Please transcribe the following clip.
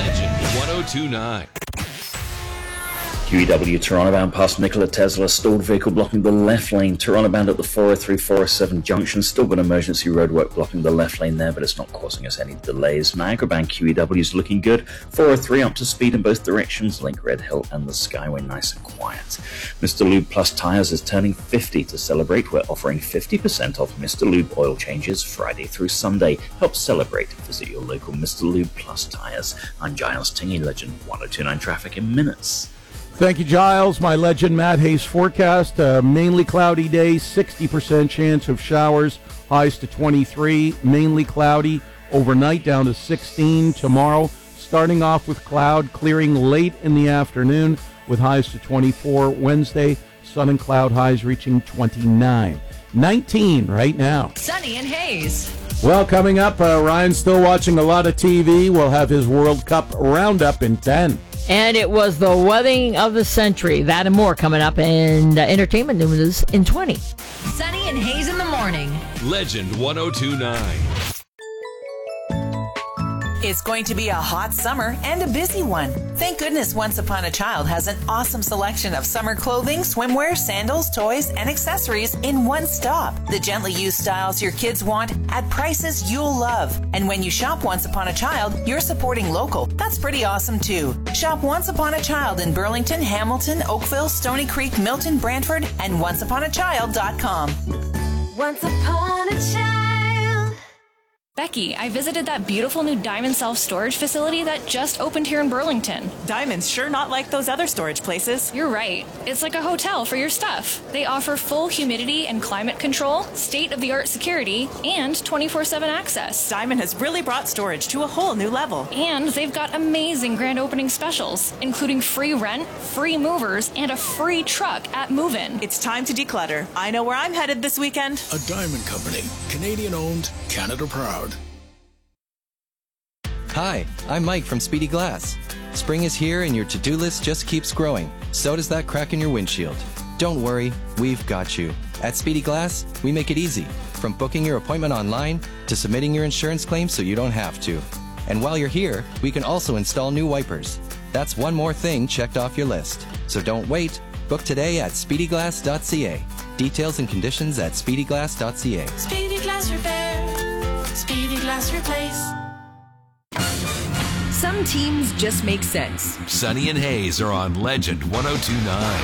Legend 1029. QEW Toronto bound past Nikola Tesla, stalled vehicle blocking the left lane. Toronto bound at the 403-407 junction, still got emergency roadwork blocking the left lane there, but it's not causing us any delays. Niagara bound QEW is looking good. 403 up to speed in both directions. Link Red Hill and the Skyway nice and quiet. Mr. Lube Plus Tires is turning 50 to celebrate. We're offering 50% off Mr. Lube oil changes Friday through Sunday. Help celebrate. Visit your local Mr. Lube Plus Tires. I'm Giles Tingy, Legend 1029 traffic in minutes. Thank you, Giles. My Legend Matt Hayes forecast, mainly cloudy day, 60% chance of showers, highs to 23, mainly cloudy, overnight down to 16 tomorrow, starting off with cloud, clearing late in the afternoon with highs to 24. Wednesday, sun and cloud highs reaching 29. 19 right now. Sunny and Hayes. Well, coming up, Ryan's still watching a lot of TV. We'll have his World Cup roundup in 10. And it was the wedding of the century. That and more coming up in entertainment news in 20. Sunny and Hayes in the morning. Legend 1029. It's going to be a hot summer and a busy one. Thank goodness Once Upon a Child has an awesome selection of summer clothing, swimwear, sandals, toys, and accessories in one stop. The gently used styles your kids want at prices you'll love. And when you shop Once Upon a Child, you're supporting local. That's pretty awesome too. Shop Once Upon a Child in Burlington, Hamilton, Oakville, Stony Creek, Milton, Brantford, and onceuponachild.com. Once upon a child. Becky, I visited that beautiful new Diamond self-storage facility that just opened here in Burlington. Diamond's sure not like those other storage places. You're right. It's like a hotel for your stuff. They offer full humidity and climate control, state-of-the-art security, and 24/7 access. Diamond has really brought storage to a whole new level. And they've got amazing grand opening specials, including free rent, free movers, and a free truck at move-in. It's time to declutter. I know where I'm headed this weekend. A Diamond Company. Canadian-owned, Canada-proud. Hi, I'm Mike from Speedy Glass. Spring is here and your to-do list just keeps growing. So does that crack in your windshield. Don't worry, we've got you. At Speedy Glass, we make it easy. From booking your appointment online to submitting your insurance claim so you don't have to. And while you're here, we can also install new wipers. That's one more thing checked off your list. So don't wait. Book today at speedyglass.ca. Details and conditions at speedyglass.ca. Speedy Glass Repair. Speedy Glass Replace. Some teams just make sense. Sunny and Hayes are on Legend 1029.